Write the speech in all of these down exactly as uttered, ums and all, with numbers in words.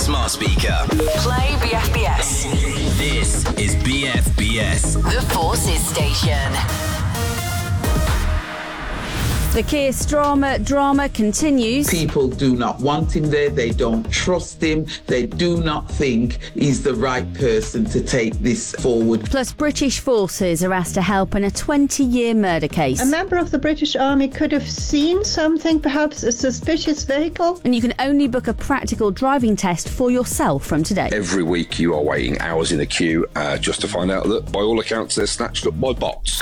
smart speaker. Play B F B S. This is B F B S. The Forces Station. The Keir Starmer drama continues. People do not want him there. They don't trust him. They do not think he's the right person to take this forward. Plus, British forces are asked to help in a twenty-year murder case. A member of the British Army could have seen something, perhaps a suspicious vehicle. And you can only book a practical driving test for yourself from today. Every week you are waiting hours in a queue uh, just to find out that, by all accounts, they're snatched up by bots.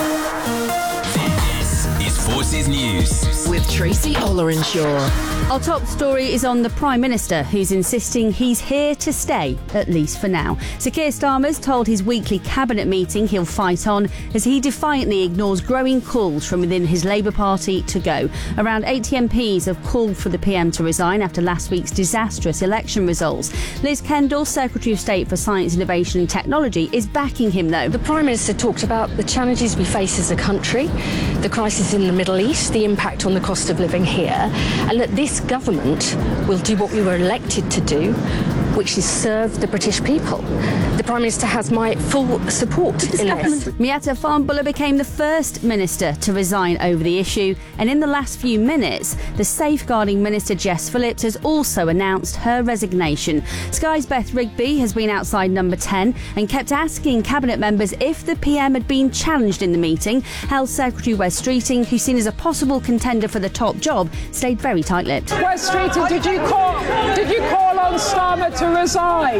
Forces News with Tracy Ollerenshaw. Our top story is on the Prime Minister, who's insisting he's here to stay, at least for now. Sir Keir Starmer's told his weekly cabinet meeting he'll fight on as he defiantly ignores growing calls from within his Labour Party to go. Around eighty M Ps have called for the P M to resign after last week's disastrous election results. Liz Kendall, Secretary of State for Science, Innovation and Technology, is backing him, though. The Prime Minister talked about the challenges we face as a country, the crisis in the Middle East, the impact on the cost of living here, and that this government will do what we were elected to do, which is serve the British people. The Prime Minister has my full support in this. Miatta Fahnbulleh became the first minister to resign over the issue, and in the last few minutes, the Safeguarding Minister Jess Phillips has also announced her resignation. Sky's Beth Rigby has been outside number ten and kept asking cabinet members if the P M had been challenged in the meeting. Health Secretary Wes Streeting, who's seen as a possible contender for the top job, stayed very tight-lipped. Wes Streeting, did you call? Did you call on Starmer to resign?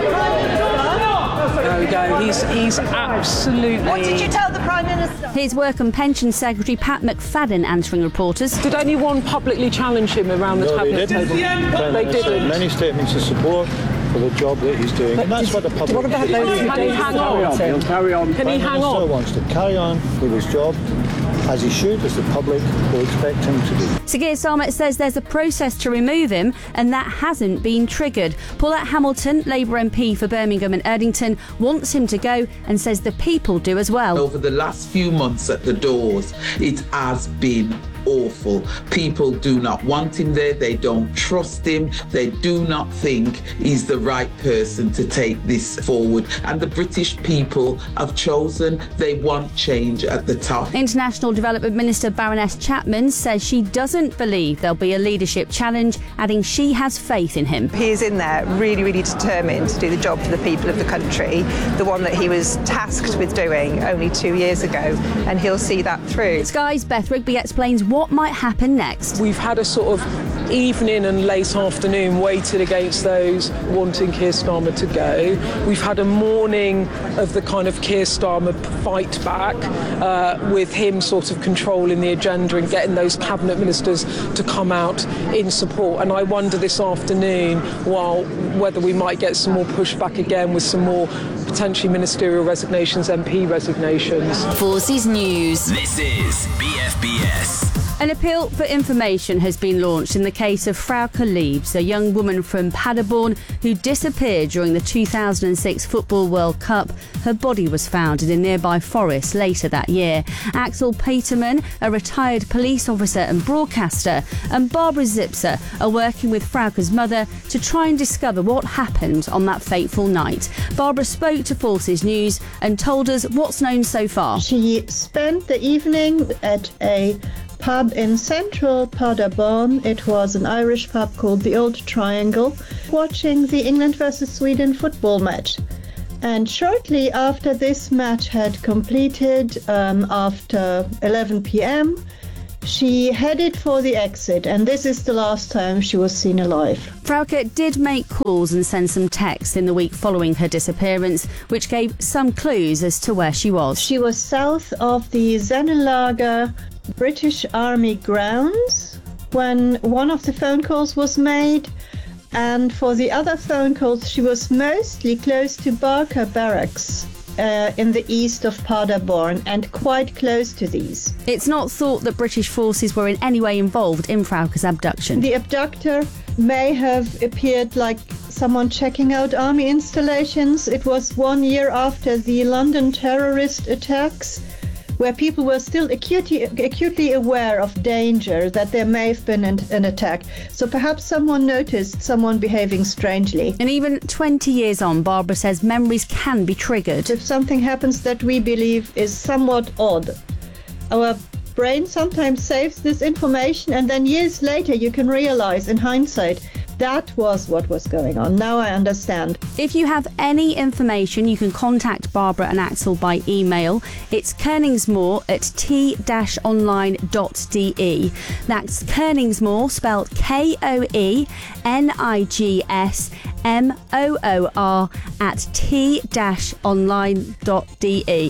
There we go. He's he's absolutely. What did you tell the Prime Minister? Here's Work and Pension Secretary Pat McFadden answering reporters. Did anyone publicly challenge him around the no, cabinet they table? didn't. They didn't. Many statements of support for the job that he's doing, and that's what the public. What about those? Can he hang on? He'll carry on. Can he hang on? Prime Minister wants to carry on with his job, as he should, as the public will expect him to do. Sir Keir Starmer says there's a process to remove him, and that hasn't been triggered. Paulette Hamilton, Labour M P for Birmingham and Erdington, wants him to go and says the people do as well. Over the last few months at the doors, it has been awful. People do not want him there. They don't trust him. They do not think he's the right person to take this forward. And the British people have chosen. They want change at the top. International Development Minister Baroness Chapman says she doesn't believe there'll be a leadership challenge, adding she has faith in him. He is in there really, really determined to do the job for the people of the country, the one that he was tasked with doing only two years ago, and he'll see that through. Sky's Beth Rigby explains what might happen next. We've had a sort of evening and late afternoon weighted against those wanting Keir Starmer to go. We've had a morning of the kind of Keir Starmer fight back, uh, with him sort of controlling the agenda and getting those cabinet ministers to come out in support. And I wonder this afternoon, while whether we might get some more pushback again with some more potentially ministerial resignations, M P resignations. Forces News. This is B F B S. An appeal for information has been launched in the case of Frauke Liebs, a young woman from Paderborn who disappeared during the two thousand six Football World Cup. Her body was found in a nearby forest later that year. Axel Peterman, a retired police officer and broadcaster, and Barbara Zipser are working with Frauke's mother to try and discover what happened on that fateful night. Barbara spoke to Forces News and told us what's known so far. She spent the evening at a pub in central Paderborn. It was an Irish pub called the Old Triangle, watching the England versus Sweden football match. And shortly after this match had completed, um, after eleven p.m, she headed for the exit, and this is the last time she was seen alive. Frauke did make calls and send some texts in the week following her disappearance, which gave some clues as to where she was. She was south of the Sennelager British Army grounds when one of the phone calls was made, and for the other phone calls she was mostly close to Barker Barracks uh, in the east of Paderborn, and quite close to these. It's not thought that British forces were in any way involved in Frauke's abduction. The abductor may have appeared like someone checking out army installations. It was one year after the London terrorist attacks, where people were still acutely, acutely aware of danger, that there may have been an, an attack. So perhaps someone noticed someone behaving strangely. And even twenty years on, Barbara says memories can be triggered. If something happens that we believe is somewhat odd, our brain sometimes saves this information, and then years later you can realize in hindsight that was what was going on. Now I understand. If you have any information, you can contact Barbara and Axel by email. It's Kerningsmore at t dash online dot d e. That's Kerningsmore, spelled K O E N I G S M O O R, at t dash online dot d e.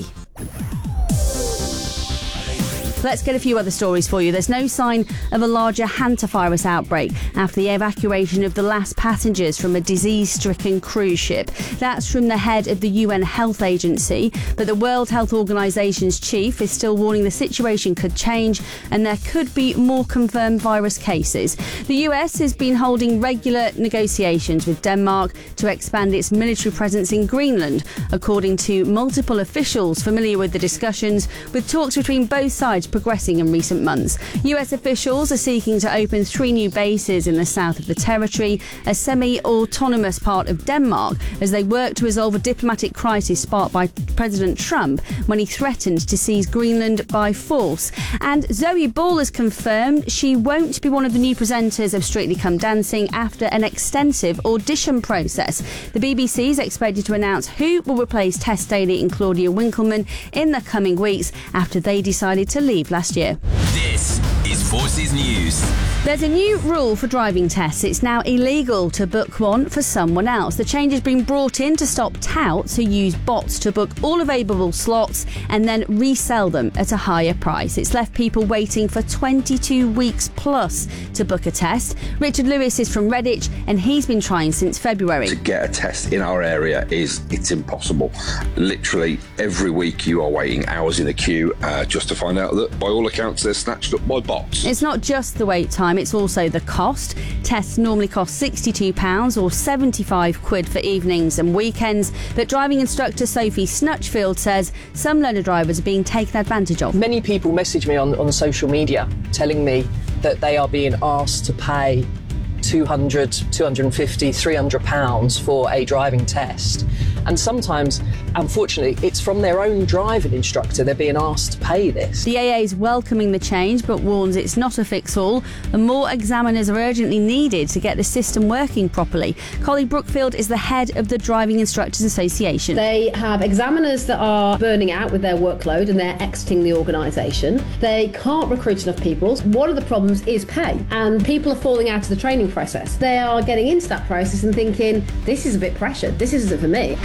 Let's get a few other stories for you. There's no sign of a larger hantavirus outbreak after the evacuation of the last passengers from a disease-stricken cruise ship. That's from the head of the U N Health Agency, but the World Health Organization's chief is still warning the situation could change and there could be more confirmed virus cases. The U S has been holding regular negotiations with Denmark to expand its military presence in Greenland, according to multiple officials familiar with the discussions, with talks between both sides progressing in recent months. U S officials are seeking to open three new bases in the south of the territory, a semi-autonomous part of Denmark, as they work to resolve a diplomatic crisis sparked by President Trump when he threatened to seize Greenland by force. And Zoe Ball has confirmed she won't be one of the new presenters of Strictly Come Dancing after an extensive audition process. The B B C is expected to announce who will replace Tess Daly and Claudia Winkleman in the coming weeks after they decided to leave last year. This is Forces News. There's a new rule for driving tests. It's now illegal to book one for someone else. The change has been brought in to stop touts who use bots to book all available slots and then resell them at a higher price. It's left people waiting for twenty-two weeks plus to book a test. Richard Lewis is from Redditch and he's been trying since February. To get a test in our area is it's impossible. Literally every week you are waiting hours in the queue uh, just to find out that by all accounts they're snatched up by bots. It's not just the wait time, it's also the cost. Tests normally cost sixty-two pounds or seventy-five quid for evenings and weekends, but driving instructor Sophie Snutchfield says some learner drivers are being taken advantage of. Many people message me on, on social media telling me that they are being asked to pay two hundred, two hundred fifty, three hundred pounds for a driving test. And sometimes, unfortunately, it's from their own driving instructor they're being asked to pay this. The A A is welcoming the change but warns it's not a fix-all and more examiners are urgently needed to get the system working properly. Collie Brookfield is the head of the Driving Instructors Association. They have examiners that are burning out with their workload and they're exiting the organisation. They can't recruit enough people. One of the problems is pay, and people are falling out of the training process. They are getting into that process and thinking, this is a bit pressured, this isn't for me.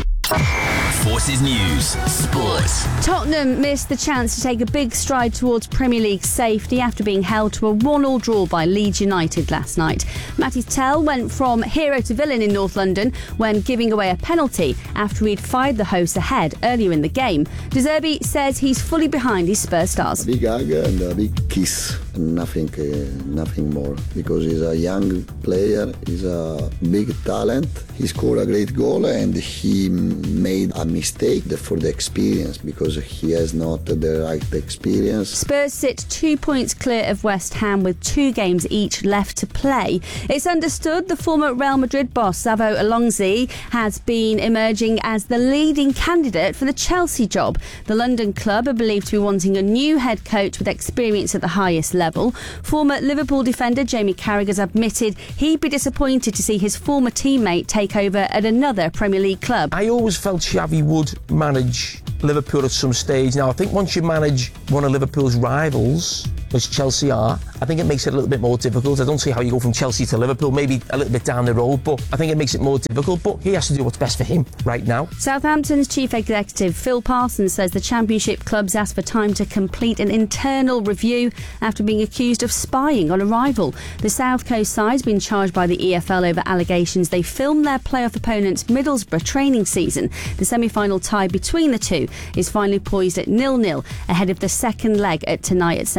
Forces News Sports. Tottenham missed the chance to take a big stride towards Premier League safety after being held to a one-all draw by Leeds United last night. Matty Tell went from hero to villain in North London when giving away a penalty after he'd fired the hosts ahead earlier in the game. De Zerbi says he's fully behind his Spurs stars. A big hug and a big kiss, nothing, uh, nothing more, because he's a young player, he's a big talent. He scored a great goal and he made a mistake for the experience because he has not the right experience. Spurs sit two points clear of West Ham with two games each left to play. It's understood the former Real Madrid boss Xavi Alonso has been emerging as the leading candidate for the Chelsea job. The London club are believed to be wanting a new head coach with experience at the highest level. Former Liverpool defender Jamie Carragher has admitted he'd be disappointed to see his former teammate take over at another Premier League club. I always felt Xavi would manage Liverpool at some stage. Now, I think once you manage one of Liverpool's rivals, which Chelsea are, I think it makes it a little bit more difficult. I don't see how you go from Chelsea to Liverpool, maybe a little bit down the road, but I think it makes it more difficult. But he has to do what's best for him right now. Southampton's chief executive Phil Parsons says the Championship clubs asked for time to complete an internal review after being accused of spying on a rival. The South Coast side's been charged by the E F L over allegations they filmed their playoff opponent's Middlesbrough training season. The semi-final tie between the two is finally poised at nil nil ahead of the second leg at tonight at St Mary's.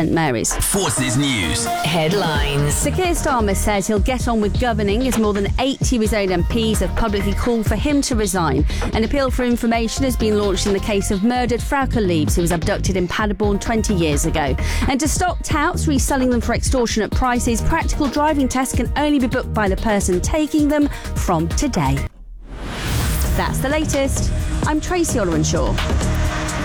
stories. Forces News. Headlines. Sir Keir Starmer says he'll get on with governing as more than eighty of his own M Ps have publicly called for him to resign. An appeal for information has been launched in the case of murdered Frauke Liebs, who was abducted in Paderborn twenty years ago. And to stop touts reselling them for extortionate prices, practical driving tests can only be booked by the person taking them from today. That's the latest. I'm Tracy Ollerenshaw.